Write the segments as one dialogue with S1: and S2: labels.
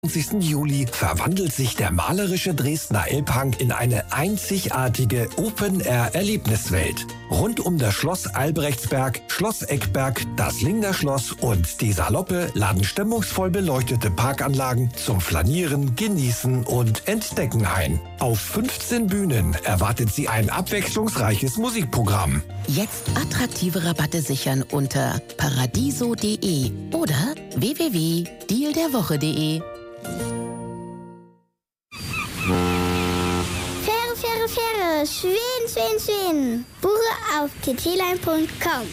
S1: 20. Juli verwandelt sich der malerische Dresdner Elbhang in eine einzigartige Open-Air-Erlebniswelt. Rund um das Schloss Albrechtsberg, Schloss Eckberg, das Lingner Schloss und die Saloppe laden stimmungsvoll beleuchtete Parkanlagen zum Flanieren, Genießen und Entdecken ein. Auf 15 Bühnen erwartet Sie ein abwechslungsreiches Musikprogramm.
S2: Jetzt attraktive Rabatte sichern unter paradiso.de oder www.dealderwoche.de.
S3: Fähre, schön. Buche auf ttline.com.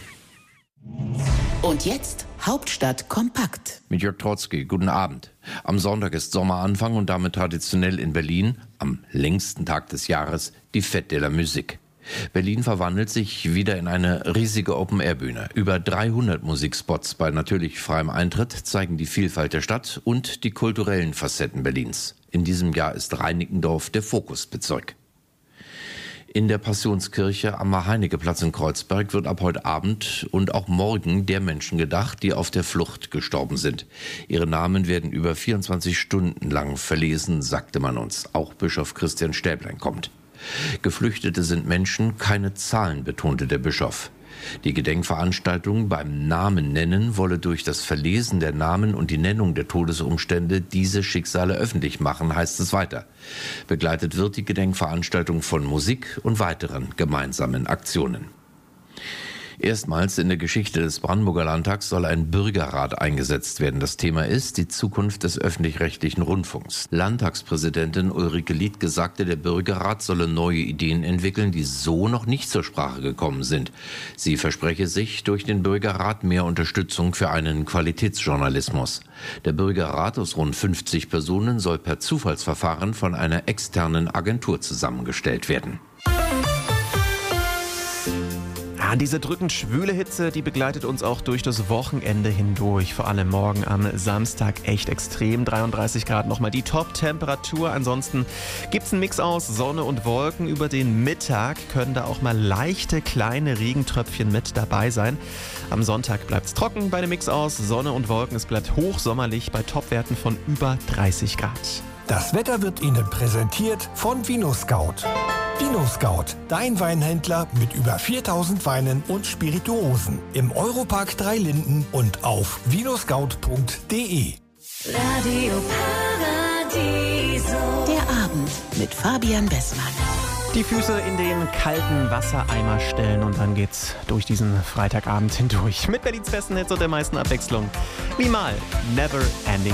S2: Und jetzt Hauptstadt kompakt.
S4: Mit Jörg Trotzki, guten Abend. Am Sonntag ist Sommeranfang und damit traditionell in Berlin, am längsten Tag des Jahres, die Fête de la Musique. Berlin verwandelt sich wieder in eine riesige Open-Air-Bühne. Über 300 Musikspots bei natürlich freiem Eintritt zeigen die Vielfalt der Stadt und die kulturellen Facetten Berlins. In diesem Jahr ist Reinickendorf der Fokusbezirk. In der Passionskirche am Mar-Heinecke-Platz in Kreuzberg wird ab heute Abend und auch morgen der Menschen gedacht, die auf der Flucht gestorben sind. Ihre Namen werden über 24 Stunden lang verlesen, sagte man uns. Auch Bischof Christian Stäblein kommt. Geflüchtete sind Menschen, keine Zahlen, betonte der Bischof. Die Gedenkveranstaltung beim Namen nennen wolle durch das Verlesen der Namen und die Nennung der Todesumstände diese Schicksale öffentlich machen, heißt es weiter. Begleitet wird die Gedenkveranstaltung von Musik und weiteren gemeinsamen Aktionen. Erstmals in der Geschichte des Brandenburger Landtags soll ein Bürgerrat eingesetzt werden. Das Thema ist die Zukunft des öffentlich-rechtlichen Rundfunks. Landtagspräsidentin Ulrike Liedtke sagte, der Bürgerrat solle neue Ideen entwickeln, die so noch nicht zur Sprache gekommen sind. Sie verspreche sich durch den Bürgerrat mehr Unterstützung für einen Qualitätsjournalismus. Der Bürgerrat aus rund 50 Personen soll per Zufallsverfahren von einer externen Agentur zusammengestellt werden.
S5: Ja, diese drückend schwüle Hitze, die begleitet uns auch durch das Wochenende hindurch. Vor allem morgen am Samstag echt extrem. 33 Grad nochmal die Top-Temperatur. Ansonsten gibt's einen Mix aus Sonne und Wolken. Über den Mittag können da auch mal leichte kleine Regentröpfchen mit dabei sein. Am Sonntag bleibt's trocken bei dem Mix aus Sonne und Wolken. Es bleibt hochsommerlich bei Topwerten von über 30 Grad.
S1: Das Wetter wird Ihnen präsentiert von VinoScout. VinoScout, dein Weinhändler mit über 4000 Weinen und Spirituosen. Im Europark 3 Linden und auf vinoscout.de.
S6: Radio Paradiso.
S2: Der Abend mit Fabian Bessmann.
S5: Die Füße in den kalten Wassereimer stellen und dann geht's durch diesen Freitagabend hindurch. Mit Berlins besten Hits und der meisten Abwechslung. Wie mal Never Ending